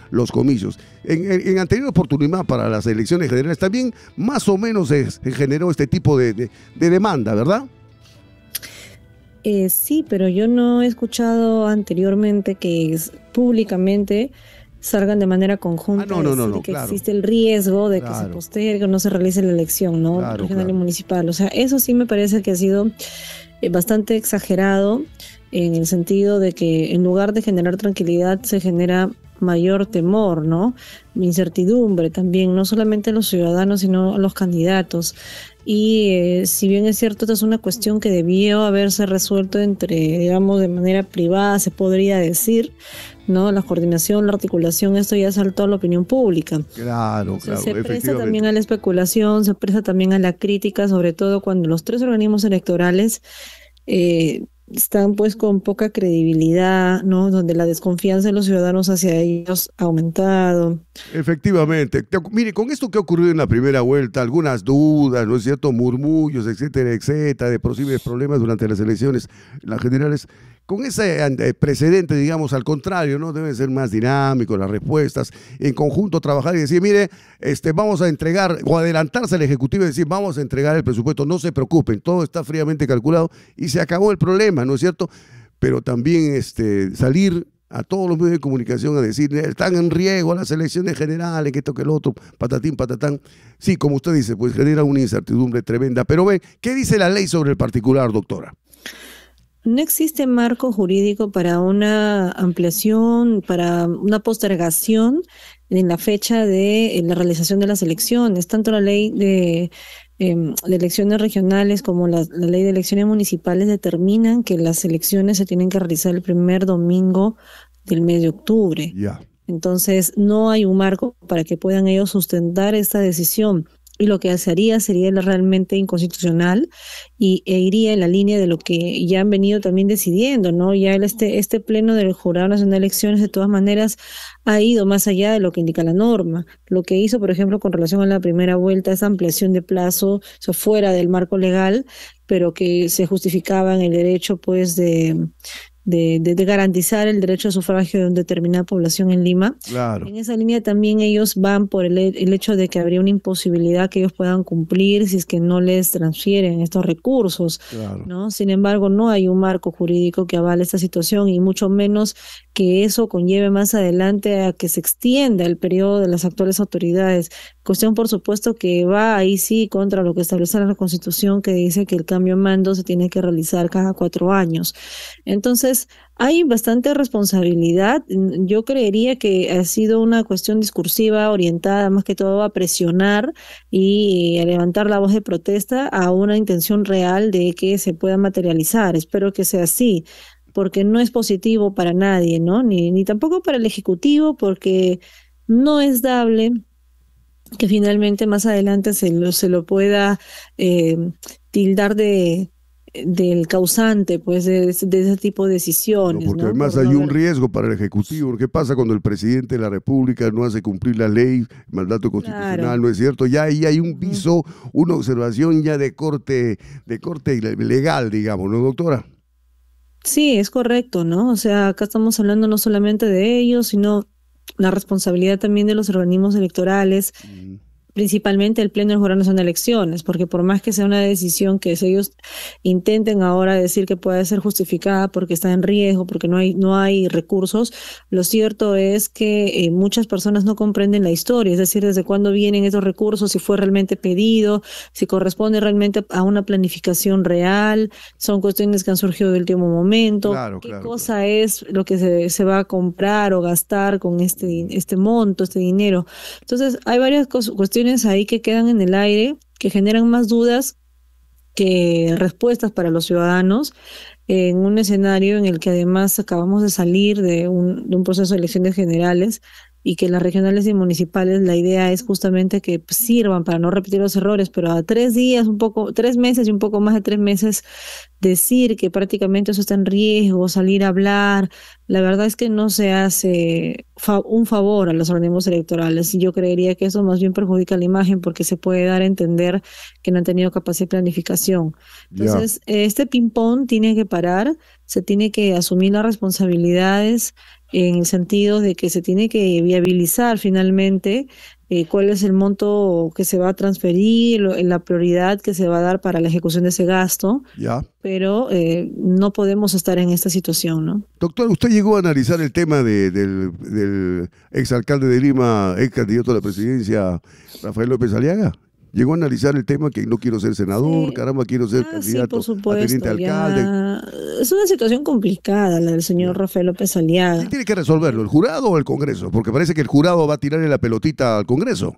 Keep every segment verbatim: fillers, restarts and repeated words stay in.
los comicios. En, en, en anterior oportunidad para las elecciones generales también más o menos se, se generó este tipo de, de, de demanda, ¿verdad? Eh, sí, pero yo no he escuchado anteriormente que es, públicamente salgan de manera conjunta ah, no, no, no, decir no, que claro. existe el riesgo de claro. que se postergue o no se realice la elección, ¿no? Claro, regional claro. y municipal. O sea, eso sí me parece que ha sido eh, bastante exagerado en el sentido de que en lugar de generar tranquilidad se genera mayor temor, ¿no? Incertidumbre también, no solamente a los ciudadanos, sino a los candidatos. Y eh, si bien es cierto, esta es una cuestión que debió haberse resuelto entre, digamos, de manera privada, se podría decir, ¿no? La coordinación, la articulación, esto ya saltó a la opinión pública. Claro, Entonces, claro, se presta efectivamente. también a la especulación, se presta también a la crítica, sobre todo cuando los tres organismos electorales eh, están pues con poca credibilidad, ¿no? Donde la desconfianza de los ciudadanos hacia ellos ha aumentado. Efectivamente. Te- Mire, con esto que ha ocurrido en la primera vuelta, algunas dudas, ¿no es cierto? Murmullos, etcétera, etcétera, de posibles problemas durante las elecciones, las generales. Con ese eh, precedente, digamos, al contrario, ¿no? Deben ser más dinámicos las respuestas, en conjunto trabajar y decir, mire, este, vamos a entregar, o adelantarse al Ejecutivo y decir, vamos a entregar el presupuesto, no se preocupen, todo está fríamente calculado y se acabó el problema, ¿no es cierto? Pero también este, salir a todos los medios de comunicación a decir, están en riesgo las elecciones generales, que esto, que el otro, patatín, patatán. Sí, como usted dice, pues genera una incertidumbre tremenda. Pero ve, ¿qué dice la ley sobre el particular, doctora? No existe marco jurídico para una ampliación, para una postergación en la fecha de la realización de las elecciones. Tanto la ley de, eh, de elecciones regionales como la, la ley de elecciones municipales determinan que las elecciones se tienen que realizar el primer domingo del mes de octubre. Ya. Entonces, no hay un marco para que puedan ellos sustentar esta decisión. Y lo que se haría sería realmente inconstitucional y, e iría en la línea de lo que ya han venido también decidiendo, ¿no? Ya el, este, este pleno del Jurado Nacional de Elecciones, de todas maneras, ha ido más allá de lo que indica la norma. Lo que hizo, por ejemplo, con relación a la primera vuelta, esa ampliación de plazo, o sea, fuera del marco legal, pero que se justificaba en el derecho, pues, de... De, de, de garantizar el derecho a sufragio de una determinada población en Lima. Claro. En esa línea también ellos van por el, el hecho de que habría una imposibilidad que ellos puedan cumplir si es que no les transfieren estos recursos, Claro. ¿no? Sin embargo, no hay un marco jurídico que avale esta situación y mucho menos que eso conlleve más adelante a que se extienda el periodo de las actuales autoridades. Cuestión, por supuesto, que va ahí sí contra lo que establece la Constitución, que dice que el cambio de mando se tiene que realizar cada cuatro años. Entonces, hay bastante responsabilidad. Yo creería que ha sido una cuestión discursiva orientada más que todo a presionar y a levantar la voz de protesta a una intención real de que se pueda materializar. Espero que sea así, porque no es positivo para nadie, ¿no? Ni, ni tampoco para el Ejecutivo, porque no es dable que finalmente más adelante se lo, se lo pueda eh, tildar de... del causante, pues, de, de ese tipo de decisiones. No, porque ¿no? además Por hay no un haber... riesgo para el Ejecutivo. ¿Qué pasa cuando el presidente de la República no hace cumplir la ley, mandato constitucional, Claro. no es cierto? Ya ahí hay un Ujú. viso, una observación ya de corte, de corte legal, digamos, ¿no, doctora? Sí, es correcto, ¿no? O sea, acá estamos hablando no solamente de ellos, sino la responsabilidad también de los organismos electorales, Mm. principalmente el Pleno del Jurado Nacional de Elecciones, porque por más que sea una decisión que ellos intenten ahora decir que puede ser justificada porque está en riesgo, porque no hay, no hay recursos, lo cierto es que eh, muchas personas no comprenden la historia, es decir, desde cuándo vienen esos recursos, si fue realmente pedido, si corresponde realmente a una planificación real, son cuestiones que han surgido de último momento, Claro, qué claro, cosa claro. es lo que se, se va a comprar o gastar con este, este monto, este dinero. Entonces, hay varias cos- cuestiones ahí que quedan en el aire, que generan más dudas que respuestas para los ciudadanos, en un escenario en el que además acabamos de salir de un, de un proceso de elecciones generales y que las regionales y municipales, la idea es justamente que pues, sirvan para no repetir los errores, pero a tres días, un poco, tres meses y un poco más de tres meses, decir que prácticamente eso está en riesgo, salir a hablar, la verdad es que no se hace fa un favor a los organismos electorales, y yo creería que eso más bien perjudica la imagen, porque se puede dar a entender que no han tenido capacidad de planificación. Entonces, yeah. este ping-pong tiene que parar, se tiene que asumir las responsabilidades en el sentido de que se tiene que viabilizar finalmente eh, cuál es el monto que se va a transferir, lo, la prioridad que se va a dar para la ejecución de ese gasto, ya. pero eh, no podemos estar en esta situación, ¿no? Doctor, ¿usted llegó a analizar el tema de, del, del exalcalde de Lima, ex candidato a la presidencia, Rafael López Aliaga? ¿Llegó a analizar el tema que no quiero ser senador, sí. caramba, quiero ser ah, candidato sí, por supuesto, a teniente alcalde? Ya. Es una situación complicada la del señor ya. Rafael López Aliaga. ¿Quién tiene que resolverlo, el jurado o el Congreso? Porque parece que el jurado va a tirarle la pelotita al Congreso.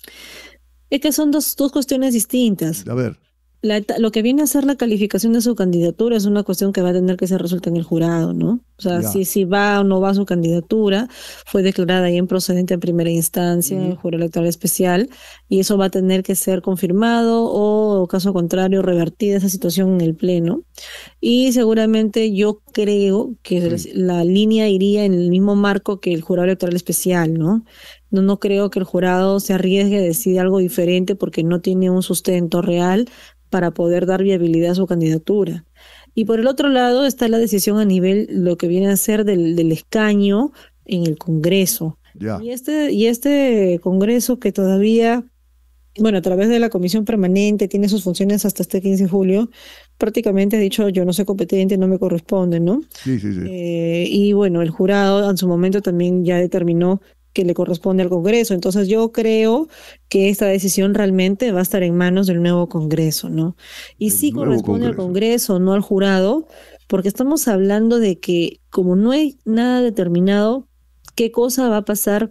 Es que son dos, dos cuestiones distintas. A ver. La, lo que viene a ser la calificación de su candidatura es una cuestión que va a tener que ser resuelta en el jurado, ¿no? O sea, si, si va o no va su candidatura, fue declarada ya improcedente en primera instancia, mm. en el jurado electoral especial, y eso va a tener que ser confirmado o, caso contrario, revertida esa situación en el Pleno. Y seguramente yo creo que sí. la línea iría en el mismo marco que el jurado electoral especial, ¿no? No, no creo que el jurado se arriesgue a decir algo diferente porque no tiene un sustento real para poder dar viabilidad a su candidatura. Y por el otro lado está la decisión a nivel, lo que viene a ser del, del escaño en el Congreso. Yeah. Y este, y este Congreso que todavía, bueno, a través de la Comisión Permanente, tiene sus funciones hasta este quince de julio, prácticamente ha dicho, yo no soy competente, no me corresponde, ¿no? Sí, sí, sí. Eh, y bueno, el jurado en su momento también ya determinó que le corresponde al Congreso. Entonces yo creo que esta decisión realmente va a estar en manos del nuevo Congreso, ¿no? Y sí corresponde al Congreso, no al jurado, porque estamos hablando de que como no hay nada determinado, ¿qué cosa va a pasar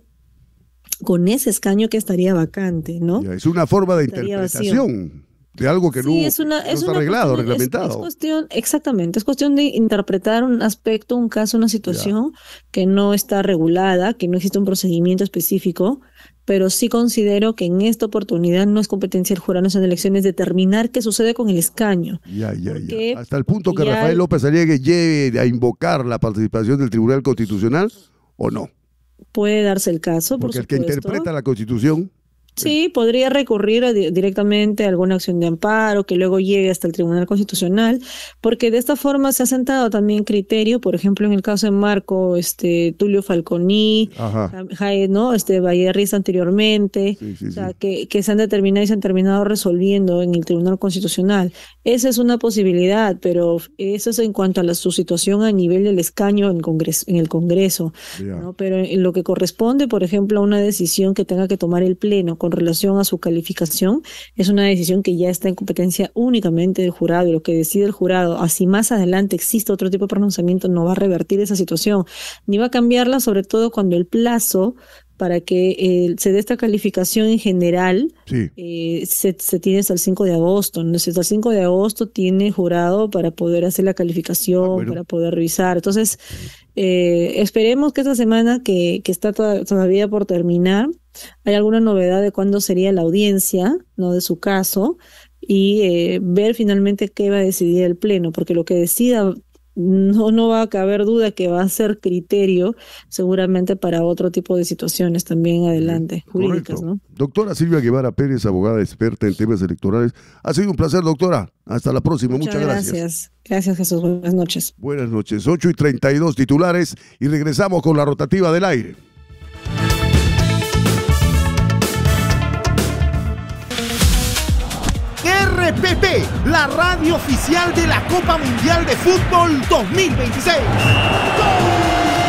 con ese escaño que estaría vacante, ¿no? Ya, es una forma de estaría interpretación. Vacío. De algo que sí, no, es una, no es está una arreglado, cuestión, reglamentado. Es, es cuestión, exactamente, es cuestión de interpretar un aspecto, un caso, una situación yeah. que no está regulada, que no existe un procedimiento específico, pero sí considero que en esta oportunidad no es competencia del jurado en elecciones determinar qué sucede con el escaño. Ya, ya, ya. Hasta el punto que ya, Rafael López Aliaga llegue a invocar la participación del Tribunal Constitucional, ¿o no? Puede darse el caso, por Porque supuesto. el que interpreta la Constitución... Sí, podría recurrir a di directamente a alguna acción de amparo que luego llegue hasta el Tribunal Constitucional, porque de esta forma se ha sentado también criterio, por ejemplo, en el caso de Marco, este Tulio Falconi, Jae, ¿no? Este Vallerriz anteriormente, sí, sí, o sea, sí. que, que se han determinado y se han terminado resolviendo en el Tribunal Constitucional. Esa es una posibilidad, pero eso es en cuanto a la, su situación a nivel del escaño en, Congreso, en el Congreso, yeah. ¿no? Pero en lo que corresponde, por ejemplo, a una decisión que tenga que tomar el Pleno con relación a su calificación, es una decisión que ya está en competencia únicamente del jurado, y lo que decide el jurado, así más adelante existe otro tipo de pronunciamiento, no va a revertir esa situación, ni va a cambiarla, sobre todo cuando el plazo para que eh, se dé esta calificación en general sí. eh, se, se tiene hasta el cinco de agosto. Entonces, hasta el cinco de agosto tiene el jurado para poder hacer la calificación, ah, bueno. para poder revisar. Entonces, eh, esperemos que esta semana que, que está to todavía por terminar, hay alguna novedad de cuándo sería la audiencia, ¿no?, de su caso, y eh, ver finalmente qué va a decidir el Pleno, porque lo que decida no, no va a caber duda que va a ser criterio seguramente para otro tipo de situaciones también adelante, sí, jurídicas, ¿no? Doctora Silvia Guevara Pérez, abogada experta en temas electorales. Ha sido un placer, doctora. Hasta la próxima. Muchas, Muchas gracias. gracias. Gracias, Jesús. Buenas noches. Buenas noches. ocho y treinta y dos titulares y regresamos con la rotativa del aire. R P P, la radio oficial de la Copa Mundial de Fútbol dos mil veintiséis. ¡Gol!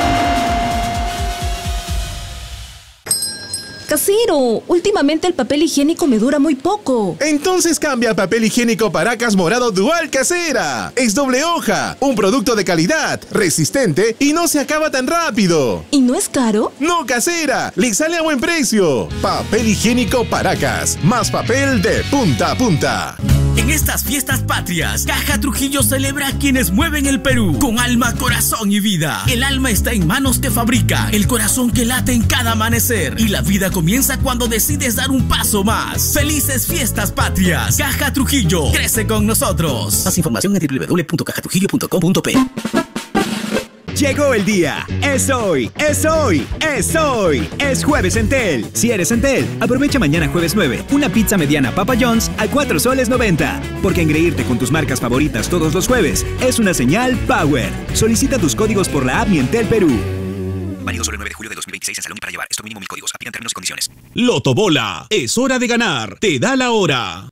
Casero, últimamente el papel higiénico me dura muy poco. Entonces cambia a papel higiénico Paracas Morado Dual Casera. Es doble hoja, un producto de calidad, resistente y no se acaba tan rápido. ¿Y no es caro? No, Casera, le sale a buen precio. Papel higiénico Paracas, más papel de punta a punta. En estas fiestas patrias, Caja Trujillo celebra a quienes mueven el Perú con alma, corazón y vida. El alma está en manos que fabrica, el corazón que late en cada amanecer, y la vida comienza cuando decides dar un paso más. ¡Felices fiestas patrias! Caja Trujillo, crece con nosotros. Más información en w w w punto caja trujillo punto com punto p. Llegó el día. Es hoy, es hoy, es hoy. Es jueves Entel. Si eres Entel, aprovecha mañana jueves nueve una pizza mediana Papa John's a cuatro soles noventa. Porque engreírte con tus marcas favoritas todos los jueves es una señal Power. Solicita tus códigos por la app Mi Entel Perú. Válido sobre el nueve de julio de dos mil veintiséis en Salón y para llevar. Esto mínimo mil códigos. Aplican términos y condiciones. Lotobola. Es hora de ganar. Te da la hora.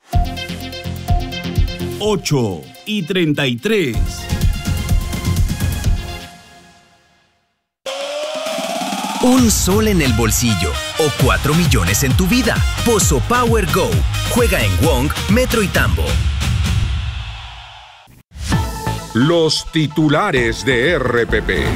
ocho y treinta y tres. Un sol en el bolsillo o cuatro millones en tu vida. Pozo Power Go. Juega en Wong, Metro y Tambo. Los titulares de R P P.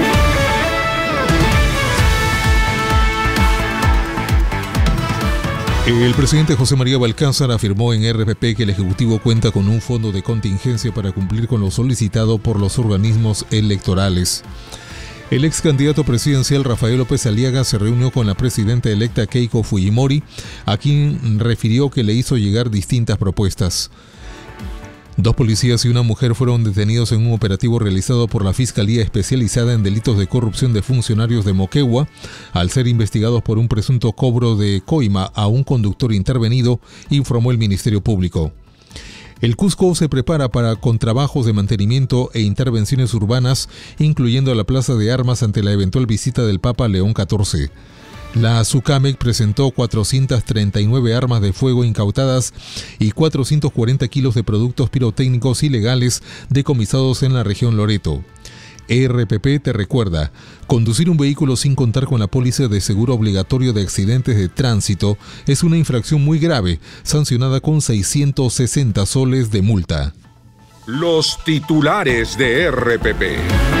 El presidente José María Balcázar afirmó en R P P que el Ejecutivo cuenta con un fondo de contingencia para cumplir con lo solicitado por los organismos electorales. El ex candidato presidencial Rafael López Aliaga se reunió con la presidenta electa Keiko Fujimori, a quien refirió que le hizo llegar distintas propuestas. Dos policías y una mujer fueron detenidos en un operativo realizado por la Fiscalía Especializada en Delitos de Corrupción de Funcionarios de Moquegua, al ser investigados por un presunto cobro de coima a un conductor intervenido, informó el Ministerio Público. El Cusco se prepara para con trabajos de mantenimiento e intervenciones urbanas, incluyendo la Plaza de Armas ante la eventual visita del Papa León catorce. La SUCAMEC presentó cuatrocientas treinta y nueve armas de fuego incautadas y cuatrocientos cuarenta kilos de productos pirotécnicos ilegales decomisados en la región Loreto. R P P te recuerda, conducir un vehículo sin contar con la póliza de seguro obligatorio de accidentes de tránsito es una infracción muy grave, sancionada con seiscientos sesenta soles de multa. Los titulares de R P P.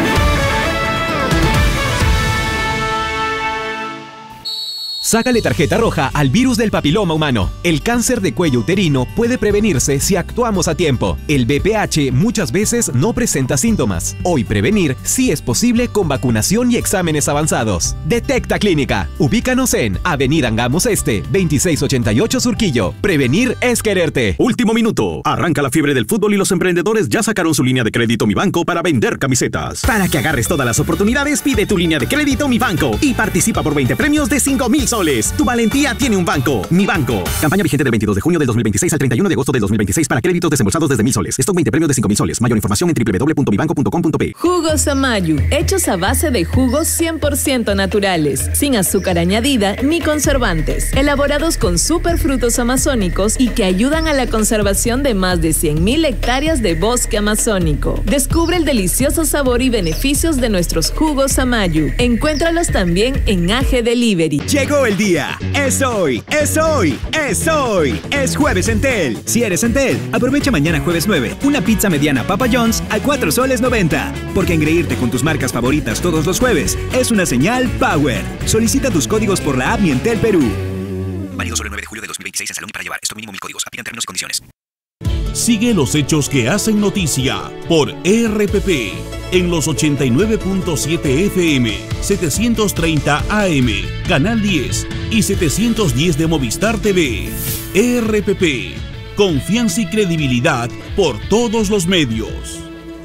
Sácale tarjeta roja al virus del papiloma humano. El cáncer de cuello uterino puede prevenirse si actuamos a tiempo. El V P H muchas veces no presenta síntomas. Hoy prevenir sí es posible con vacunación y exámenes avanzados. Detecta Clínica. Ubícanos en Avenida Angamos Este, veintiséis ochenta y ocho Surquillo. Prevenir es quererte. Último minuto. Arranca la fiebre del fútbol y los emprendedores ya sacaron su línea de crédito Mi Banco para vender camisetas. Para que agarres todas las oportunidades, pide tu línea de crédito Mi Banco y participa por veinte premios de cinco mil soles. Tu valentía tiene un banco. Mi Banco. Campaña vigente del veintidós de junio del dos mil veintiséis al treinta y uno de agosto del dos mil veintiséis para créditos desembolsados desde mil soles. Stock veinte premios de cinco mil soles. Mayor información en doble u doble u doble u punto mi banco punto com punto pe. Jugos Amayu, hechos a base de jugos cien por ciento naturales, sin azúcar añadida ni conservantes, elaborados con superfrutos amazónicos y que ayudan a la conservación de más de cien mil hectáreas de bosque amazónico. Descubre el delicioso sabor y beneficios de nuestros jugos Amayu. Encuéntralos también en A G Delivery. Llegó el día. Es hoy, es hoy, es hoy. Es jueves Entel. Si eres Entel, aprovecha mañana jueves nueve una pizza mediana Papa John's a cuatro soles noventa. Porque engreírte con tus marcas favoritas todos los jueves es una señal Power. Solicita tus códigos por la app Mi Entel Perú. Válido sobre el nueve de julio de dos mil veintiséis en Salón y para llevar. Esto mínimo mil códigos. Aplican términos y condiciones. Sigue los hechos que hacen noticia por R P P en los ochenta y nueve punto siete F M, setecientos treinta A M, Canal diez y setecientos diez de Movistar T V. R P P, confianza y credibilidad por todos los medios.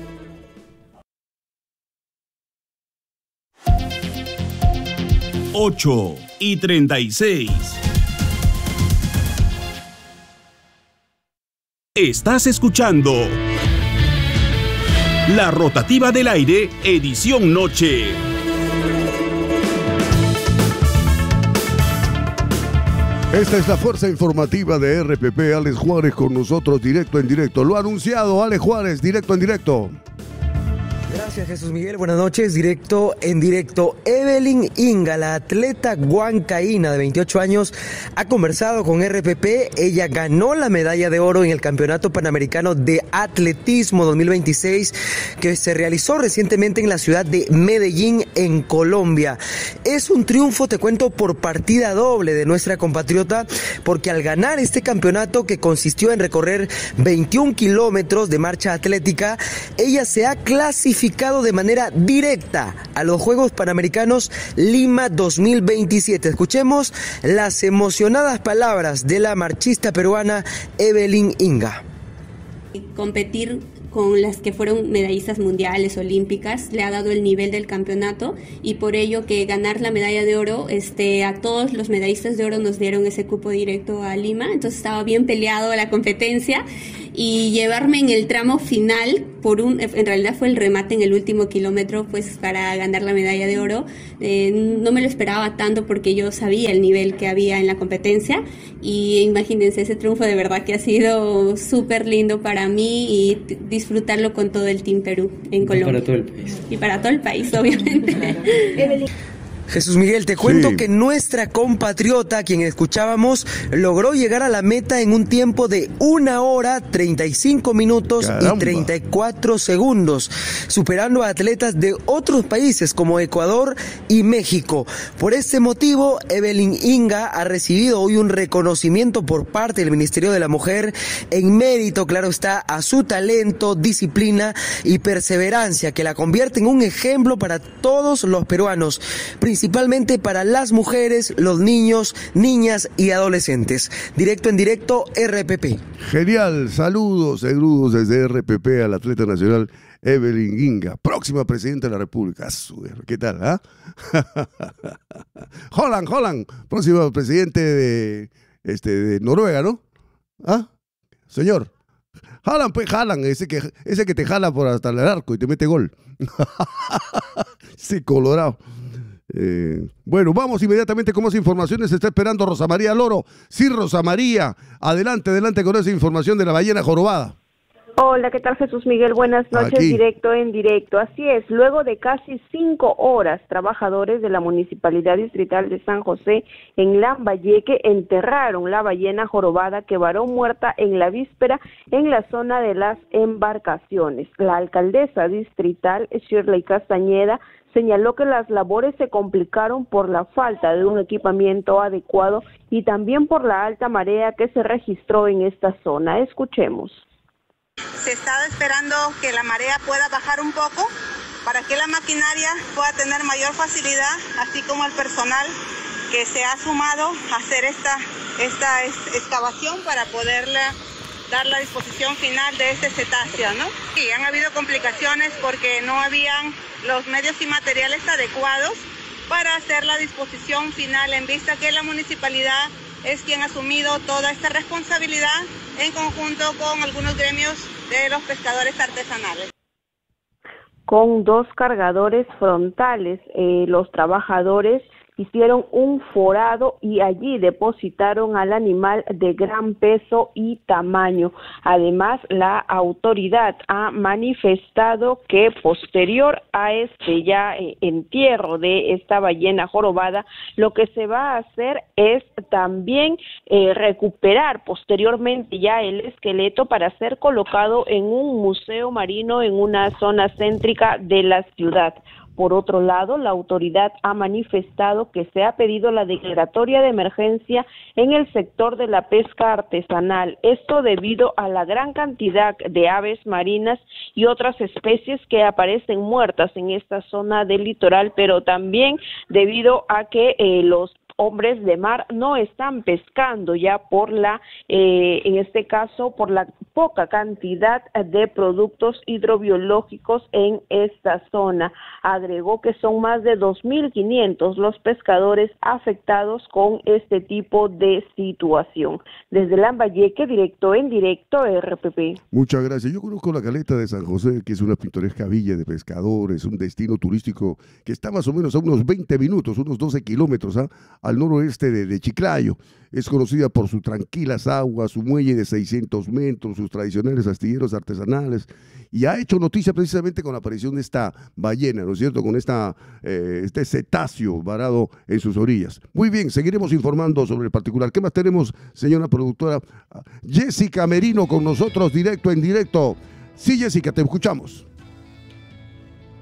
ocho y treinta y seis. Estás escuchando La Rotativa del Aire, edición noche. Esta es la fuerza informativa de R P P. Alex Juárez con nosotros, directo en directo. Lo ha anunciado Alex Juárez, directo en directo. Gracias, Jesús Miguel. Buenas noches. Directo en directo. Evelyn Inga, la atleta huancaína de veintiocho años, ha conversado con R P P. Ella ganó la medalla de oro en el Campeonato Panamericano de Atletismo dos mil veintiséis que se realizó recientemente en la ciudad de Medellín, en Colombia. Es un triunfo, te cuento, por partida doble de nuestra compatriota, porque al ganar este campeonato, que consistió en recorrer veintiún kilómetros de marcha atlética, ella se ha clasificado de manera directa a los Juegos Panamericanos Lima dos mil veintisiete. Escuchemos las emocionadas palabras de la marchista peruana Evelyn Inga. Competir con las que fueron medallistas mundiales, olímpicas, le ha dado el nivel del campeonato y por ello que ganar la medalla de oro, este, a todos los medallistas de oro nos dieron ese cupo directo a Lima, entonces estaba bien peleado la competencia y llevarme en el tramo final, por un, en realidad fue el remate en el último kilómetro pues para ganar la medalla de oro, eh, no me lo esperaba tanto porque yo sabía el nivel que había en la competencia y imagínense ese triunfo de verdad que ha sido súper lindo para mí y t- disfrutarlo con todo el Team Perú en Colombia. Y para todo el país. Y para todo el país, obviamente. Jesús Miguel, te cuento Sí. que nuestra compatriota, quien escuchábamos, logró llegar a la meta en un tiempo de una hora, treinta y cinco minutos Caramba. y treinta y cuatro segundos, superando a atletas de otros países como Ecuador y México. Por este motivo, Evelyn Inga ha recibido hoy un reconocimiento por parte del Ministerio de la Mujer en mérito, claro está, a su talento, disciplina y perseverancia, que la convierte en un ejemplo para todos los peruanos, principalmente para las mujeres, los niños, niñas y adolescentes. Directo en directo, R P P. Genial, saludos, saludos desde R P P al atleta nacional Evelyn Inga, próxima presidenta de la República. ¿Qué tal? Ah? Holland, Holland, próximo presidente de, este, de Noruega, ¿no? ¿Ah? Señor. Jalan, pues jalan, ese que, ese que te jala por hasta el arco y te mete gol. Sí, colorado. Eh, bueno, vamos inmediatamente con más informaciones. Se está esperando Rosa María Loro. Sí, Rosa María, adelante, adelante con esa información de la ballena jorobada. Hola, ¿qué tal, Jesús Miguel? Buenas noches, Aquí. directo en directo. Así es, luego de casi cinco horas, trabajadores de la Municipalidad Distrital de San José en Lambayeque enterraron la ballena jorobada que varó muerta en la víspera en la zona de las embarcaciones. La alcaldesa distrital, Shirley Castañeda, señaló que las labores se complicaron por la falta de un equipamiento adecuado y también por la alta marea que se registró en esta zona. Escuchemos. Se está esperando que la marea pueda bajar un poco para que la maquinaria pueda tener mayor facilidad, así como el personal que se ha sumado a hacer esta, esta excavación para poderle dar la disposición final de este cetáceo, ¿no? Sí, han habido complicaciones porque no habían los medios y materiales adecuados para hacer la disposición final, en vista que la municipalidad es quien ha asumido toda esta responsabilidad en conjunto con algunos gremios de los pescadores artesanales. Con dos cargadores frontales, eh, los trabajadores hicieron un forado y allí depositaron al animal de gran peso y tamaño. Además, la autoridad ha manifestado que posterior a este ya eh, entierro de esta ballena jorobada, lo que se va a hacer es también eh, recuperar posteriormente ya el esqueleto para ser colocado en un museo marino en una zona céntrica de la ciudad. Por otro lado, la autoridad ha manifestado que se ha pedido la declaratoria de emergencia en el sector de la pesca artesanal. Esto debido a la gran cantidad de aves marinas y otras especies que aparecen muertas en esta zona del litoral, pero también debido a que eh, los hombres de mar no están pescando ya por la, eh, en este caso, por la poca cantidad de productos hidrobiológicos en esta zona. Agregó que son más de dos mil quinientos los pescadores afectados con este tipo de situación. Desde Lambayeque, directo en directo, R P P. Muchas gracias. Yo conozco la caleta de San José, que es una pintoresca villa de pescadores, un destino turístico que está más o menos a unos veinte minutos, unos doce kilómetros, ¿ah? al noroeste de, de Chiclayo. Es conocida por sus tranquilas aguas, su muelle de seiscientos metros, sus tradicionales astilleros artesanales, y ha hecho noticia precisamente con la aparición de esta ballena, ¿no es cierto?, con esta, eh, este cetáceo varado en sus orillas. Muy bien, seguiremos informando sobre el particular. ¿Qué más tenemos, señora productora? Jessica Merino con nosotros, directo en directo. Sí, Jessica, te escuchamos.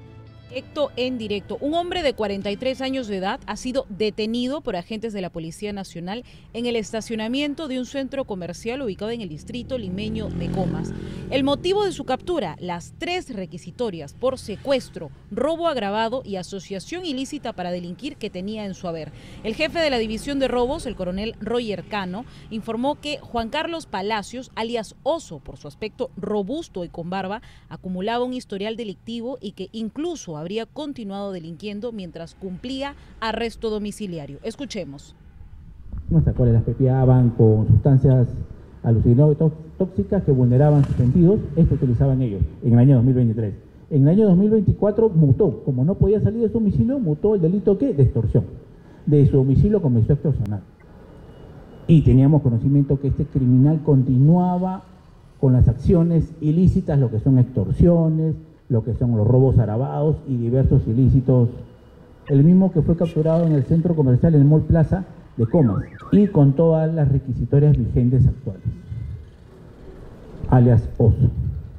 Directo en directo. Un hombre de cuarenta y tres años de edad ha sido detenido por agentes de la Policía Nacional en el estacionamiento de un centro comercial ubicado en el distrito limeño de Comas. El motivo de su captura, las tres requisitorias por secuestro, robo agravado y asociación ilícita para delinquir que tenía en su haber. El jefe de la división de robos, el coronel Roger Cano, informó que Juan Carlos Palacios, alias Oso, por su aspecto robusto y con barba, acumulaba un historial delictivo y que incluso habría continuado delinquiendo mientras cumplía arresto domiciliario. Escuchemos. Las cuales las pepeaban con sustancias alucinógenas tóxicas que vulneraban sus sentidos. Esto utilizaban ellos en el año dos mil veintitrés. En el año dos mil veinticuatro mutó. Como no podía salir de su domicilio, mutó el delito ¿qué? De extorsión. De su domicilio comenzó a extorsionar. Y teníamos conocimiento que este criminal continuaba con las acciones ilícitas, lo que son extorsiones, lo que son los robos agravados y diversos ilícitos. El mismo que fue capturado en el centro comercial en el Mall Plaza de Comas y con todas las requisitorias vigentes actuales, alias Oso.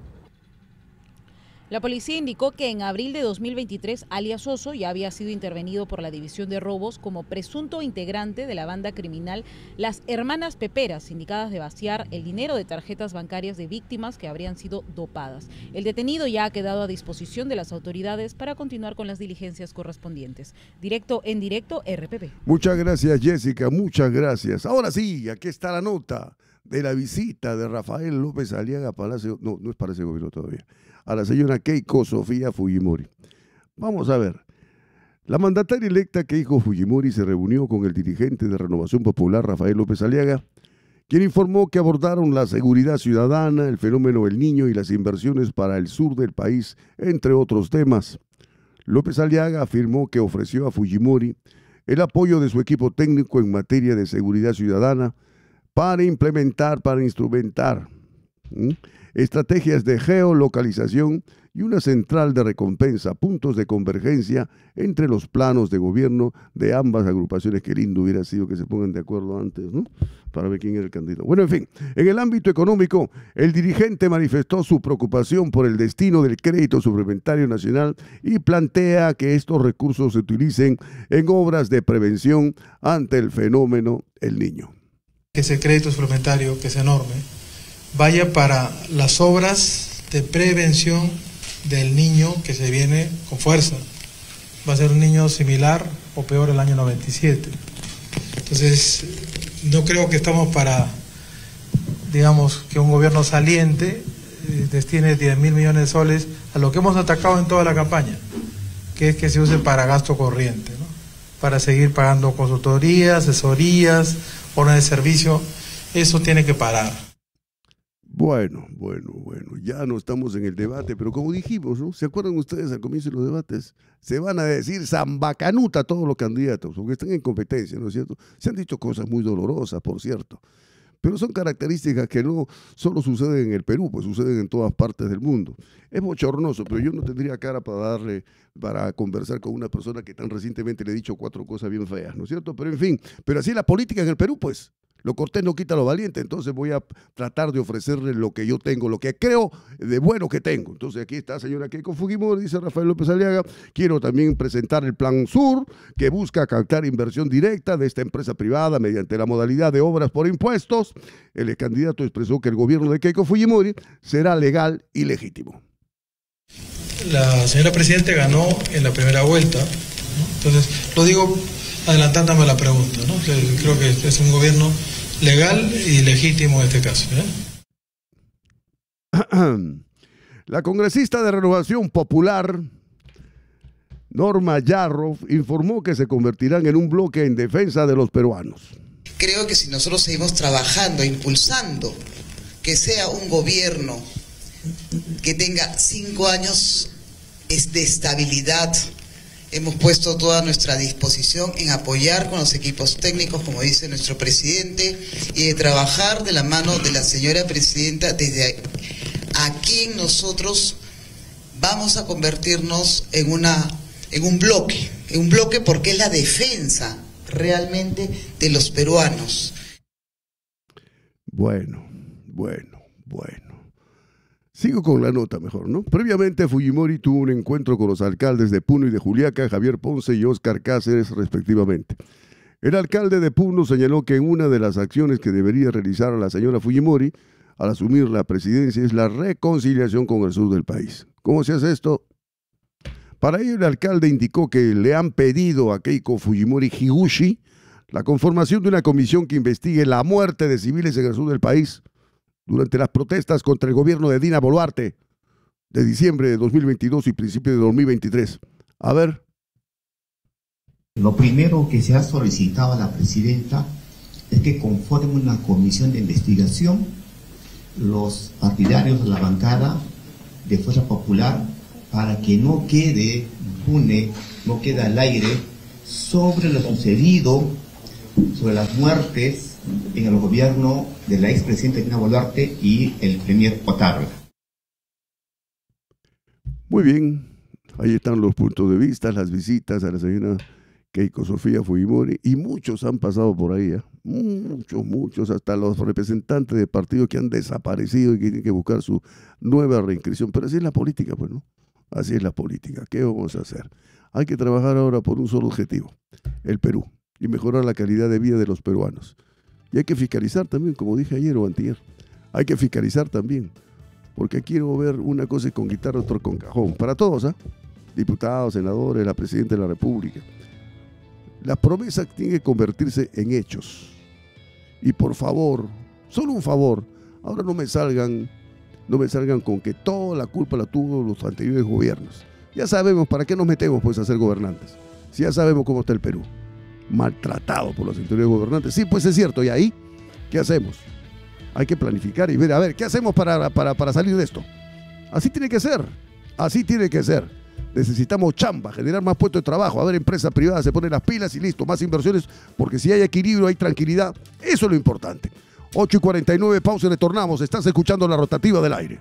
La policía indicó que en abril de dos mil veintitrés, alias Oso ya había sido intervenido por la División de Robos como presunto integrante de la banda criminal Las Hermanas Peperas, indicadas de vaciar el dinero de tarjetas bancarias de víctimas que habrían sido dopadas. El detenido ya ha quedado a disposición de las autoridades para continuar con las diligencias correspondientes. Directo en directo, R P P. Muchas gracias, Jessica, muchas gracias. Ahora sí, aquí está la nota de la visita de Rafael López Aliaga a Palacio, no, no es Palacio de Gobierno todavía, a la señora Keiko Sofía Fujimori. Vamos a ver. La mandataria electa Keiko Fujimori se reunió con el dirigente de Renovación Popular, Rafael López Aliaga, quien informó que abordaron la seguridad ciudadana, el fenómeno del niño y las inversiones para el sur del país, entre otros temas. López Aliaga afirmó que ofreció a Fujimori el apoyo de su equipo técnico en materia de seguridad ciudadana para implementar, para instrumentar ¿sí? estrategias de geolocalización y una central de recompensa, puntos de convergencia entre los planos de gobierno de ambas agrupaciones. Qué lindo hubiera sido que se pongan de acuerdo antes, ¿no? Para ver quién era el candidato. Bueno, en fin, en el ámbito económico, el dirigente manifestó su preocupación por el destino del crédito suplementario nacional y plantea que estos recursos se utilicen en obras de prevención ante el fenómeno El Niño. Que ese crédito suplementario, que es enorme, vaya para las obras de prevención del niño que se viene con fuerza. Va a ser un niño similar o peor el año noventa y siete. Entonces, no creo que estamos para, digamos, que un gobierno saliente eh, destine diez mil millones de soles a lo que hemos atacado en toda la campaña, que es que se use para gasto corriente, ¿no? Para seguir pagando consultorías, asesorías, órdenes de servicio. Eso tiene que parar. Bueno, bueno, bueno, ya no estamos en el debate, pero como dijimos, ¿no? ¿Se acuerdan ustedes al comienzo de los debates? Se van a decir zambacanuta todos los candidatos, porque están en competencia, ¿no es cierto? Se han dicho cosas muy dolorosas, por cierto, pero son características que no solo suceden en el Perú, pues suceden en todas partes del mundo. Es bochornoso, pero yo no tendría cara para darle, para conversar con una persona que tan recientemente le he dicho cuatro cosas bien feas, ¿no es cierto? Pero en fin, pero así es la política en el Perú, pues. Lo cortés no quita lo valiente, entonces voy a tratar de ofrecerle lo que yo tengo, lo que creo de bueno que tengo. Entonces aquí está señora Keiko Fujimori, dice Rafael López Aliaga. Quiero también presentar el Plan Sur, que busca captar inversión directa de esta empresa privada mediante la modalidad de obras por impuestos. El candidato expresó que el gobierno de Keiko Fujimori será legal y legítimo. La señora Presidente ganó en la primera vuelta, ¿no? Entonces lo digo adelantándome a la pregunta, ¿no? Creo que es un gobierno legal y legítimo en este caso, ¿eh? La congresista de Renovación Popular, Norma Yarrow, informó que se convertirán en un bloque en defensa de los peruanos. Creo que si nosotros seguimos trabajando, impulsando que sea un gobierno que tenga cinco años de estabilidad, hemos puesto toda nuestra disposición en apoyar con los equipos técnicos, como dice nuestro presidente, y de trabajar de la mano de la señora presidenta. Desde aquí nosotros vamos a convertirnos en, una, en un bloque, en un bloque porque es la defensa realmente de los peruanos. Bueno, bueno, bueno. Sigo con la nota mejor, ¿no? Previamente, Fujimori tuvo un encuentro con los alcaldes de Puno y de Juliaca, Javier Ponce y Óscar Cáceres, respectivamente. El alcalde de Puno señaló que una de las acciones que debería realizar la señora Fujimori al asumir la presidencia es la reconciliación con el sur del país. ¿Cómo se hace esto? Para ello, el alcalde indicó que le han pedido a Keiko Fujimori Higuchi la conformación de una comisión que investigue la muerte de civiles en el sur del país durante las protestas contra el gobierno de Dina Boluarte de diciembre de dos mil veintidós y principio de dos mil veintitrés. A ver. Lo primero que se ha solicitado a la presidenta es que conforme una comisión de investigación los partidarios de la bancada de Fuerza Popular para que no quede impune, no quede al aire sobre lo sucedido, sobre las muertes en el gobierno de la expresidenta Dina Boluarte y el premier Otárola. Muy bien, ahí están los puntos de vista, las visitas a la señora Keiko Sofía Fujimori, y muchos han pasado por ahí, ¿eh? muchos, muchos, hasta los representantes de partidos que han desaparecido y que tienen que buscar su nueva reinscripción. Pero así es la política, pues, ¿no? Así es la política. ¿Qué vamos a hacer? Hay que trabajar ahora por un solo objetivo, el Perú, y mejorar la calidad de vida de los peruanos. Y hay que fiscalizar también, como dije ayer o antier, hay que fiscalizar también, porque quiero ver una cosa con guitarra, otra con cajón, para todos, ¿ah? ¿eh? Diputados, senadores, la Presidenta de la República. Las promesas tienen que convertirse en hechos. Y por favor, solo un favor, ahora no me salgan, no me salgan con que toda la culpa la tuvo los anteriores gobiernos. Ya sabemos para qué nos metemos pues a ser gobernantes. Si ya sabemos cómo está el Perú, maltratado por los anteriores gobernantes. Sí, pues es cierto. ¿Y ahí qué hacemos? Hay que planificar y ver, a ver, ¿qué hacemos para, para, para salir de esto? Así tiene que ser, así tiene que ser. Necesitamos chamba, generar más puestos de trabajo, a ver, empresas privadas se ponen las pilas y listo, más inversiones, porque si hay equilibrio, hay tranquilidad, eso es lo importante. ocho y cuarenta y nueve, pausa y retornamos. Estás escuchando la rotativa del aire.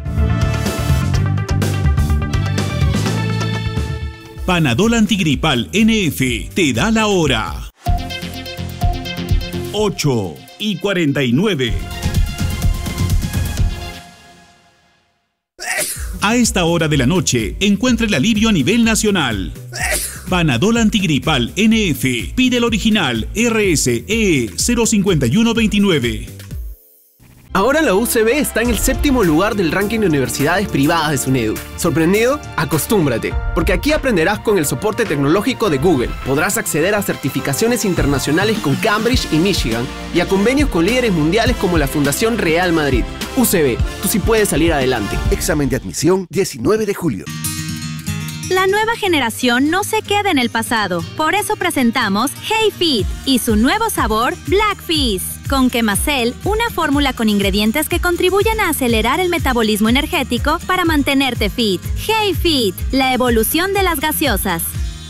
Panadol Antigripal N F te da la hora. ocho y cuarenta y nueve. A esta hora de la noche, encuentra el alivio a nivel nacional. Panadol Antigripal N F. Pide el original R S E cero cinco uno dos nueve. Ahora la U C B está en el séptimo lugar del ranking de universidades privadas de SUNEDU. ¿Sorprendido? Acostúmbrate, porque aquí aprenderás con el soporte tecnológico de Google. Podrás acceder a certificaciones internacionales con Cambridge y Michigan y a convenios con líderes mundiales como la Fundación Real Madrid. U C B, tú sí puedes salir adelante. Examen de admisión diecinueve de julio. La nueva generación no se queda en el pasado. Por eso presentamos Hey Fit y su nuevo sabor Black Fizz. Con Quemacel, una fórmula con ingredientes que contribuyen a acelerar el metabolismo energético para mantenerte fit. Hey Fit, la evolución de las gaseosas.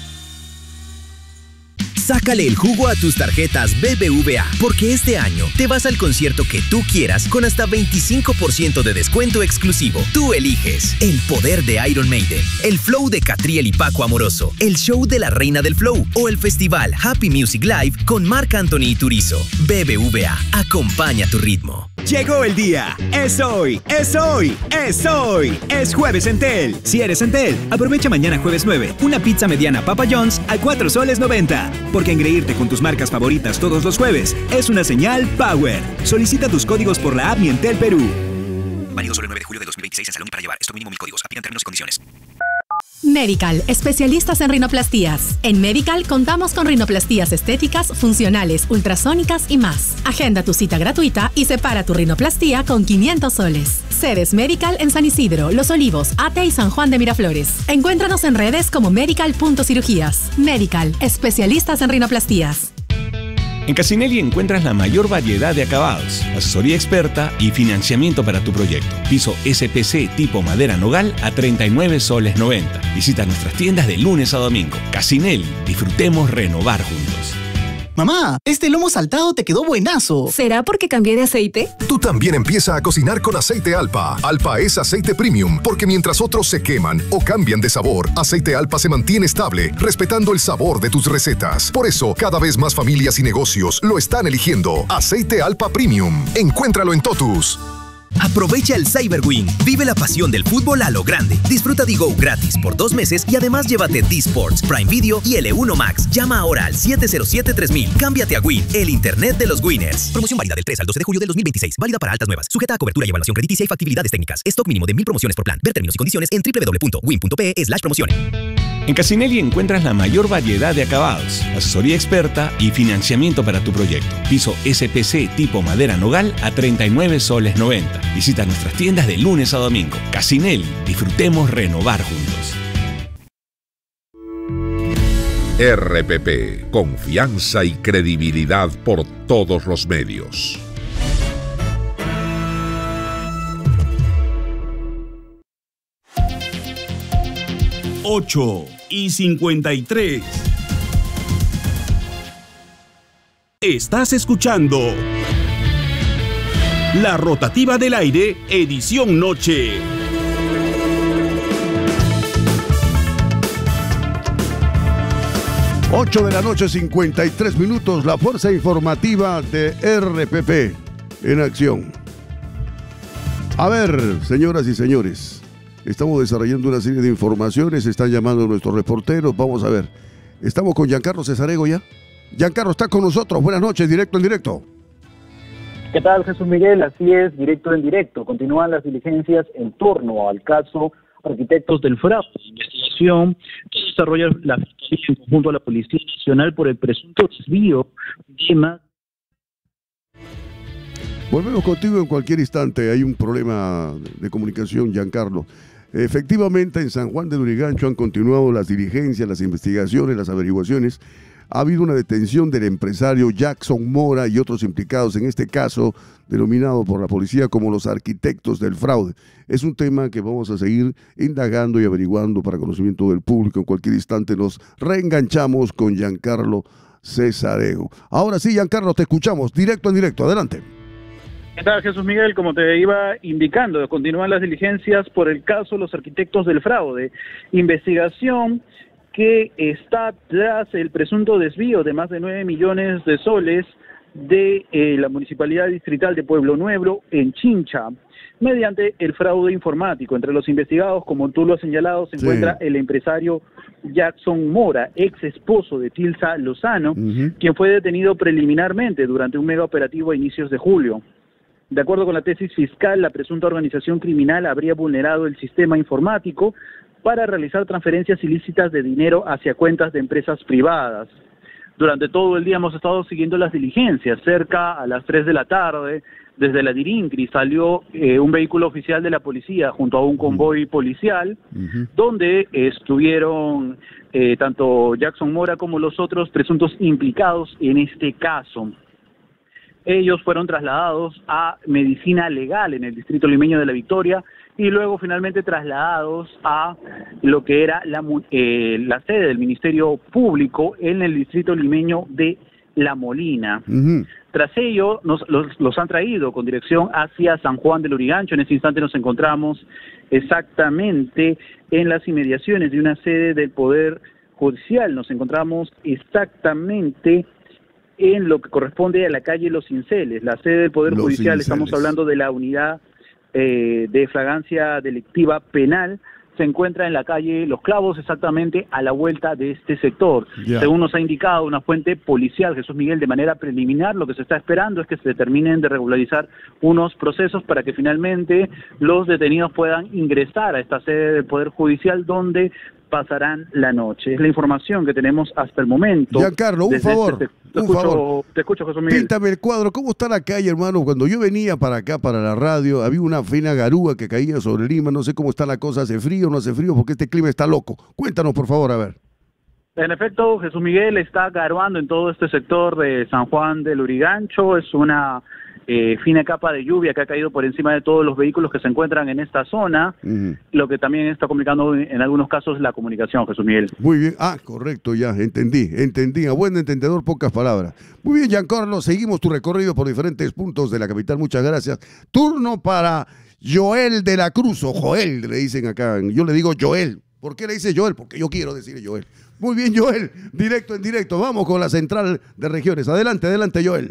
Sácale el jugo a tus tarjetas B B V A, porque este año te vas al concierto que tú quieras con hasta veinticinco por ciento de descuento exclusivo. Tú eliges el poder de Iron Maiden, el flow de Catriel y Paco Amoroso, el show de la Reina del Flow o el festival Happy Music Live con Marc Anthony y Turizo. B B V A, acompaña tu ritmo. Llegó el día. Es hoy, es hoy, es hoy. Es jueves Entel. Si eres Entel, aprovecha mañana jueves nueve una pizza mediana Papa John's a cuatro soles noventa. Porque engreírte con tus marcas favoritas todos los jueves es una señal Power. Solicita tus códigos por la app Mi Entel Perú. Válido solo el nueve de julio de dos mil veintiséis en Salón y para llevar. Esto mínimo mil códigos. Aplican términos y condiciones. Medical, especialistas en rinoplastías. En Medical contamos con rinoplastías estéticas, funcionales, ultrasónicas y más. Agenda tu cita gratuita y separa tu rinoplastía con quinientos soles. Sedes Medical en San Isidro, Los Olivos, Ate y San Juan de Miraflores. Encuéntranos en redes como medical punto cirugías. Medical, especialistas en rinoplastías. En Casinelli encuentras la mayor variedad de acabados, asesoría experta y financiamiento para tu proyecto. Piso S P C tipo madera nogal a treinta y nueve soles noventa. Visita nuestras tiendas de lunes a domingo. Casinelli, disfrutemos renovar juntos. Mamá, este lomo saltado te quedó buenazo. ¿Será porque cambié de aceite? Tú también empieza a cocinar con aceite Alpa. Alpa es aceite premium, porque mientras otros se queman o cambian de sabor, aceite Alpa se mantiene estable, respetando el sabor de tus recetas. Por eso, cada vez más familias y negocios lo están eligiendo. Aceite Alpa Premium. Encuéntralo en Totus. Aprovecha el Cyberwing. Vive la pasión del fútbol a lo grande. Disfruta de Go gratis por dos meses y además llévate D-Sports, Prime Video y L uno Max. Llama ahora al siete cero siete tres mil. Cámbiate a Win, el internet de los winners. Promoción válida del tres al doce de julio del dos mil veintiséis. Válida para altas nuevas. Sujeta a cobertura y evaluación crediticia y factibilidades técnicas. Stock mínimo de mil promociones por plan. Ver términos y condiciones en doble u doble u doble u punto win punto pe slash promociones. En Casinelli encuentras la mayor variedad de acabados, asesoría experta y financiamiento para tu proyecto. Piso S P C tipo madera nogal a treinta y nueve soles noventa. Visita nuestras tiendas de lunes a domingo. Casinelli, disfrutemos renovar juntos. R P P, confianza y credibilidad por todos los medios. ocho y cincuenta y tres. Estás escuchando La Rotativa del Aire, edición noche. ocho de la noche, cincuenta y tres minutos, la fuerza informativa de R P P en acción. A ver, señoras y señores, estamos desarrollando una serie de informaciones, están llamando nuestros reporteros, vamos a ver. Estamos con Giancarlo Cesarego ya. Giancarlo está con nosotros, buenas noches, directo en directo. ¿Qué tal, Jesús Miguel? Así es, directo en directo. Continúan las diligencias en torno al caso Arquitectos del Fraude. Investigación que desarrolla la Fiscalía en conjunto a la Policía Nacional por el presunto desvío de más. Volvemos contigo en cualquier instante, hay un problema de comunicación, Giancarlo. Efectivamente, en San Juan de Lurigancho han continuado las diligencias, las investigaciones, las averiguaciones. Ha habido una detención del empresario Jackson Mora y otros implicados en este caso, denominado por la policía como los arquitectos del fraude. Es un tema que vamos a seguir indagando y averiguando para conocimiento del público. En cualquier instante nos reenganchamos con Giancarlo Cesarego. Ahora sí, Giancarlo, te escuchamos, directo en directo, adelante. ¿Qué tal, Jesús Miguel? Como te iba indicando, continúan las diligencias por el caso Los Arquitectos del Fraude. Investigación que está tras el presunto desvío de más de nueve millones de soles de eh, la Municipalidad Distrital de Pueblo Nuevo en Chincha, mediante el fraude informático. Entre los investigados, como tú lo has señalado, se sí. encuentra el empresario Jackson Mora, ex esposo de Tilsa Lozano, uh-huh. quien fue detenido preliminarmente durante un mega operativo a inicios de julio. De acuerdo con la tesis fiscal, la presunta organización criminal habría vulnerado el sistema informático para realizar transferencias ilícitas de dinero hacia cuentas de empresas privadas. Durante todo el día hemos estado siguiendo las diligencias. Cerca a las tres de la tarde, desde la Dirincri salió eh, un vehículo oficial de la policía junto a un convoy policial, uh-huh. donde estuvieron eh, tanto Jackson Mora como los otros presuntos implicados en este caso. Ellos fueron trasladados a medicina legal en el distrito limeño de La Victoria y luego finalmente trasladados a lo que era la, eh, la sede del Ministerio Público en el distrito limeño de La Molina. Uh-huh. Tras ello, nos, los, los han traído con dirección hacia San Juan del Lurigancho. En este instante nos encontramos exactamente en las inmediaciones de una sede del Poder Judicial. Nos encontramos exactamente en lo que corresponde a la calle Los Cinceles, la sede del Poder Los Judicial. Cinceles. Estamos hablando de la unidad eh, de flagrancia delictiva penal. Se encuentra en la calle Los Clavos, exactamente a la vuelta de este sector. Yeah. Según nos ha indicado una fuente policial, Jesús Miguel, de manera preliminar, lo que se está esperando es que se terminen de regularizar unos procesos para que finalmente los detenidos puedan ingresar a esta sede del Poder Judicial, donde pasarán la noche. Es la información que tenemos hasta el momento. Giancarlo, un favor. Este, te, te, un escucho, favor. te escucho, José Miguel. Píntame el cuadro. ¿Cómo está la calle, hermano? Cuando yo venía para acá, para la radio, había una fina garúa que caía sobre Lima. No sé cómo está la cosa. ¿Hace frío o no hace frío? Porque este clima está loco. Cuéntanos, por favor, a ver. En efecto, Jesús Miguel está garuando en todo este sector de San Juan del Lurigancho. Es una eh, fina capa de lluvia que ha caído por encima de todos los vehículos que se encuentran en esta zona, uh-huh. lo que también está complicando en algunos casos la comunicación, Jesús Miguel. Muy bien, ah, correcto, ya, entendí, entendí, a buen entendedor, pocas palabras. Muy bien, Giancarlo, seguimos tu recorrido por diferentes puntos de la capital, muchas gracias. Turno para Joel de la Cruz, o Joel, le dicen acá, yo le digo Joel. ¿Por qué le dice Joel? Porque yo quiero decir Joel. Muy bien, Joel, directo en directo, vamos con la central de regiones. Adelante, adelante, Joel.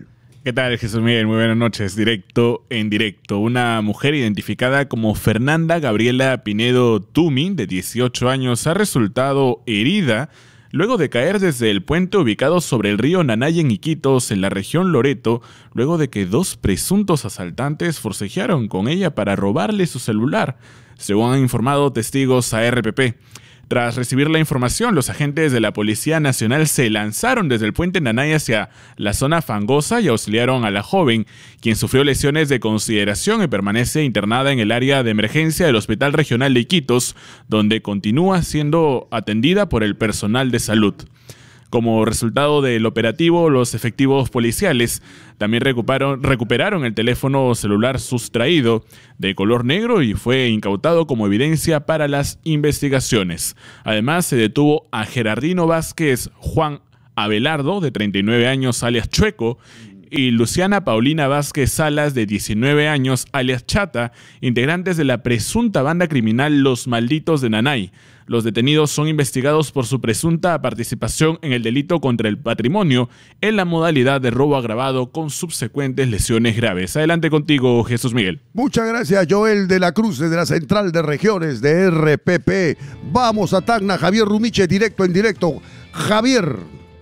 ¿Qué tal, Jesús Miguel? Muy buenas noches. Directo en directo. Una mujer identificada como Fernanda Gabriela Pinedo Tumi, de dieciocho años, ha resultado herida luego de caer desde el puente ubicado sobre el río Nanay en Iquitos, en la región Loreto, luego de que dos presuntos asaltantes forcejearon con ella para robarle su celular, según han informado testigos a R P P. Tras recibir la información, los agentes de la Policía Nacional se lanzaron desde el puente Nanay hacia la zona fangosa y auxiliaron a la joven, quien sufrió lesiones de consideración y permanece internada en el área de emergencia del Hospital Regional de Iquitos, donde continúa siendo atendida por el personal de salud. Como resultado del operativo, los efectivos policiales también recuperaron, recuperaron el teléfono celular sustraído de color negro y fue incautado como evidencia para las investigaciones. Además, se detuvo a Gerardino Vázquez Juan Abelardo, de treinta y nueve años, alias Chueco, y Luciana Paulina Vázquez Salas, de diecinueve años, alias Chata, integrantes de la presunta banda criminal Los Malditos de Nanay. Los detenidos son investigados por su presunta participación en el delito contra el patrimonio en la modalidad de robo agravado con subsecuentes lesiones graves. Adelante contigo, Jesús Miguel. Muchas gracias, Joel de la Cruz, de la Central de Regiones de R P P. Vamos a Tacna, Javier Rumiche, directo en directo. Javier.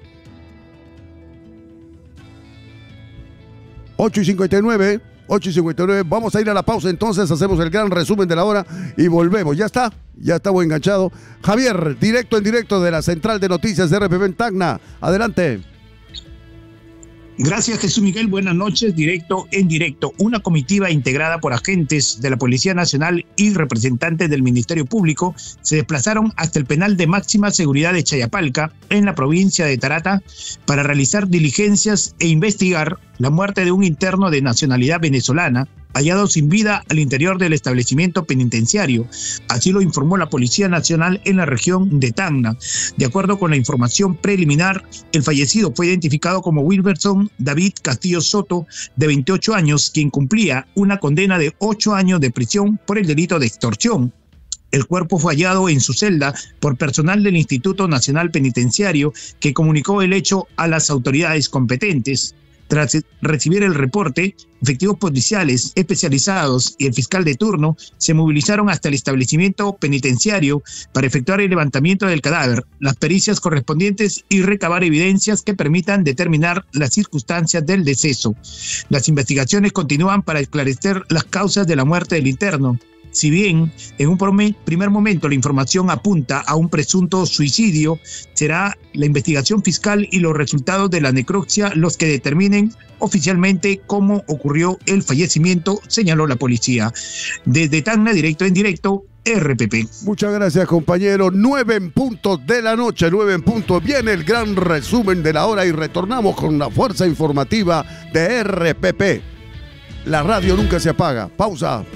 ocho y cincuenta y nueve, ocho y cincuenta y nueve, vamos a ir a la pausa entonces, hacemos el gran resumen de la hora y volvemos. Ya está, ya estamos enganchados. Javier, directo en directo de la Central de Noticias de R P P en Tacna, adelante. Gracias, Jesús Miguel. Buenas noches. Directo en directo. Una comitiva integrada por agentes de la Policía Nacional y representantes del Ministerio Público se desplazaron hasta el penal de máxima seguridad de Chayapalca, en la provincia de Tarata, para realizar diligencias e investigar la muerte de un interno de nacionalidad venezolana hallado sin vida al interior del establecimiento penitenciario. Así lo informó la Policía Nacional en la región de Tacna. De acuerdo con la información preliminar, el fallecido fue identificado como Wilberson David Castillo Soto, de veintiocho años, quien cumplía una condena de ocho años de prisión por el delito de extorsión. El cuerpo fue hallado en su celda por personal del Instituto Nacional Penitenciario, que comunicó el hecho a las autoridades competentes. Tras recibir el reporte, efectivos policiales especializados y el fiscal de turno se movilizaron hasta el establecimiento penitenciario para efectuar el levantamiento del cadáver, las pericias correspondientes y recabar evidencias que permitan determinar las circunstancias del deceso. Las investigaciones continúan para esclarecer las causas de la muerte del interno. Si bien en un primer momento la información apunta a un presunto suicidio, será la investigación fiscal y los resultados de la necropsia los que determinen oficialmente cómo ocurrió el fallecimiento, señaló la policía. Desde Tacna, directo en directo, R P P. Muchas gracias, compañero. Nueve en punto de la noche, nueve en punto. Viene el gran resumen de la hora y retornamos con la fuerza informativa de R P P. La radio nunca se apaga. Pausa.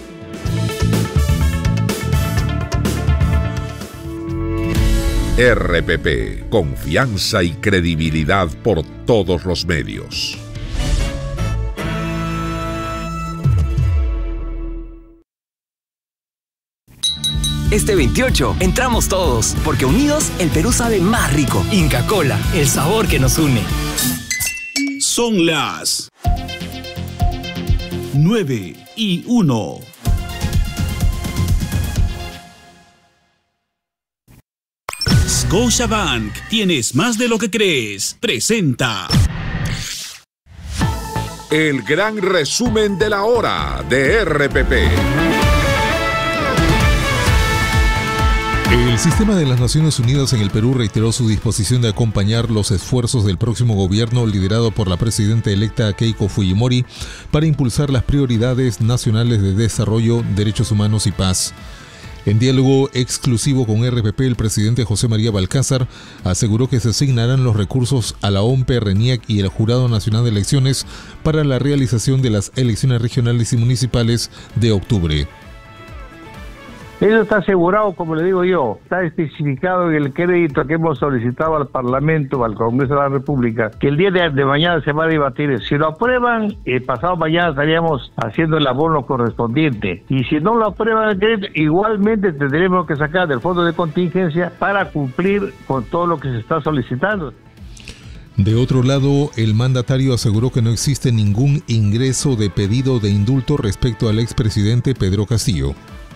R P P, confianza y credibilidad por todos los medios. Este veintiocho entramos todos, porque unidos el Perú sabe más rico. Inca Kola, el sabor que nos une. Son las nueve y uno. Scotiabank, tienes más de lo que crees. Presenta el gran resumen de la hora de R P P. El sistema de las Naciones Unidas en el Perú reiteró su disposición de acompañar los esfuerzos del próximo gobierno liderado por la presidenta electa Keiko Fujimori para impulsar las prioridades nacionales de desarrollo, derechos humanos y paz. En diálogo exclusivo con R P P, el presidente José María Balcázar aseguró que se asignarán los recursos a la O M P E, RENIEC y el Jurado Nacional de Elecciones para la realización de las elecciones regionales y municipales de octubre. Eso está asegurado, como le digo yo, está especificado en el crédito que hemos solicitado al Parlamento, al Congreso de la República, que el día de, de mañana se va a debatir. Si lo aprueban, el pasado mañana estaríamos haciendo el abono correspondiente. Y si no lo aprueban el crédito, igualmente tendremos que sacar del fondo de contingencia para cumplir con todo lo que se está solicitando. De otro lado, el mandatario aseguró que no existe ningún ingreso de pedido de indulto respecto al expresidente Pedro Castillo.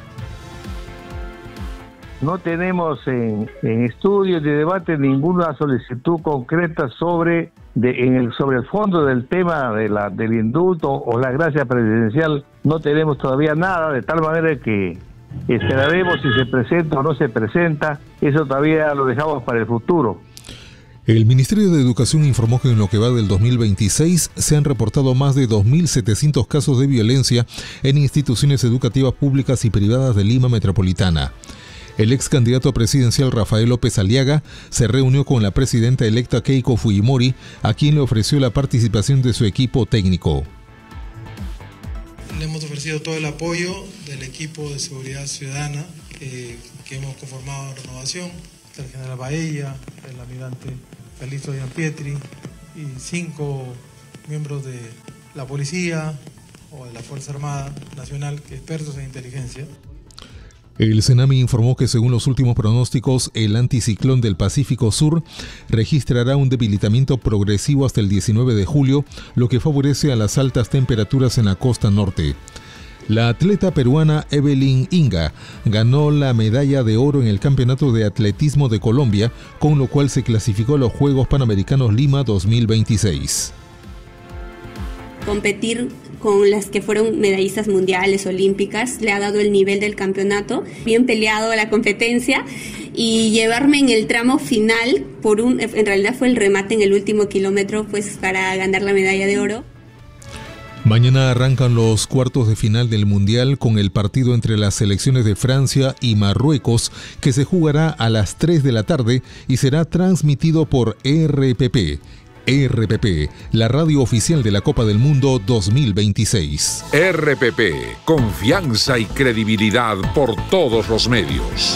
No tenemos en, en estudio de debate ninguna solicitud concreta sobre, de, en el, sobre el fondo del tema de la, del indulto o la gracia presidencial. No tenemos todavía nada, de tal manera que esperaremos si se presenta o no se presenta. Eso todavía lo dejamos para el futuro. El Ministerio de Educación informó que en lo que va del dos mil veintiséis se han reportado más de dos mil setecientos casos de violencia en instituciones educativas públicas y privadas de Lima Metropolitana. El ex candidato presidencial Rafael López Aliaga se reunió con la presidenta electa Keiko Fujimori, a quien le ofreció la participación de su equipo técnico. Le hemos ofrecido todo el apoyo del equipo de seguridad ciudadana eh, que hemos conformado en Renovación, el general Baella, el almirante Calixto Gianpietri y cinco miembros de la policía o de la Fuerza Armada Nacional, expertos en inteligencia. El Senami informó que según los últimos pronósticos, el anticiclón del Pacífico Sur registrará un debilitamiento progresivo hasta el diecinueve de julio, lo que favorece a las altas temperaturas en la costa norte. La atleta peruana Evelyn Inga ganó la medalla de oro en el Campeonato de Atletismo de Colombia, con lo cual se clasificó a los Juegos Panamericanos Lima dos mil veintiséis. Competir con las que fueron medallistas mundiales, olímpicas, le ha dado el nivel del campeonato, bien peleado la competencia, y llevarme en el tramo final, por un, en realidad fue el remate en el último kilómetro, pues para ganar la medalla de oro. Mañana arrancan los cuartos de final del Mundial con el partido entre las selecciones de Francia y Marruecos, que se jugará a las tres de la tarde y será transmitido por R P P. R P P, la radio oficial de la Copa del Mundo dos mil veintiséis. R P P, confianza y credibilidad por todos los medios.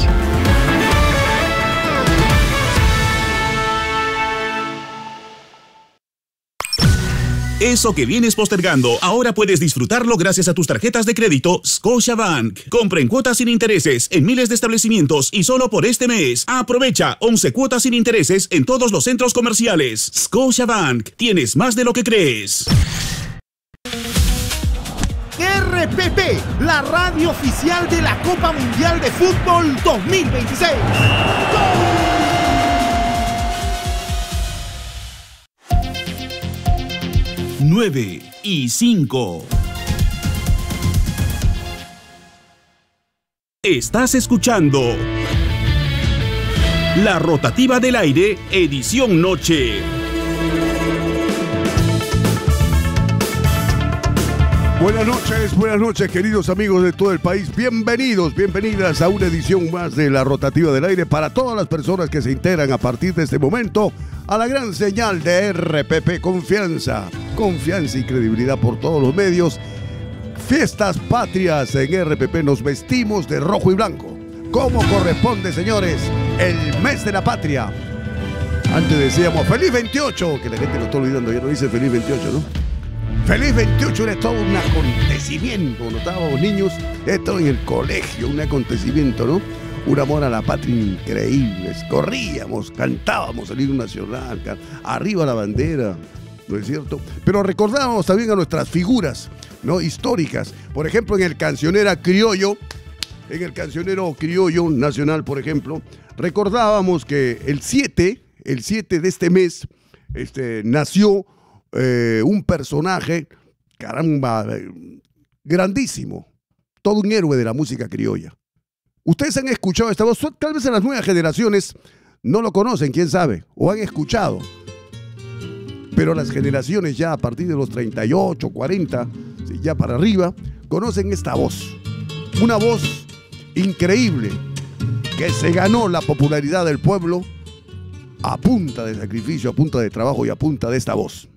Eso que vienes postergando, ahora puedes disfrutarlo gracias a tus tarjetas de crédito Scotiabank. Compra en cuotas sin intereses en miles de establecimientos y solo por este mes. Aprovecha once cuotas sin intereses en todos los centros comerciales. Scotiabank, tienes más de lo que crees. R P P, la radio oficial de la Copa Mundial de Fútbol dos mil veintiséis. ¡Gol! nueve y cinco. Estás escuchando La Rotativa del Aire, edición noche. Buenas noches, buenas noches, queridos amigos de todo el país. Bienvenidos, bienvenidas a una edición más de La Rotativa del Aire para todas las personas que se integran a partir de este momento a la gran señal de R P P. Confianza, confianza y credibilidad por todos los medios. Fiestas patrias en R P P, nos vestimos de rojo y blanco. Como corresponde, señores, el mes de la patria. Antes decíamos feliz veintiocho, que la gente lo está olvidando, ya no dice feliz veintiocho, ¿no? Feliz veintiocho era todo un acontecimiento. Cuando estábamos niños, era todo en el colegio, un acontecimiento, ¿no? Un amor a la patria increíble. Corríamos, cantábamos el himno nacional, arriba la bandera, ¿no es cierto? Pero recordábamos también a nuestras figuras, ¿no? Históricas. Por ejemplo, en el cancionero criollo, en el cancionero criollo nacional, por ejemplo, recordábamos que el siete, el siete de este mes, este, nació Eh, un personaje, caramba, grandísimo, todo un héroe de la música criolla. Ustedes han escuchado esta voz, tal vez en las nuevas generaciones no lo conocen, quién sabe, o han escuchado, pero las generaciones ya a partir de los treinta y ocho, cuarenta, ya para arriba, conocen esta voz, una voz increíble que se ganó la popularidad del pueblo a punta de sacrificio, a punta de trabajo y a punta de esta voz.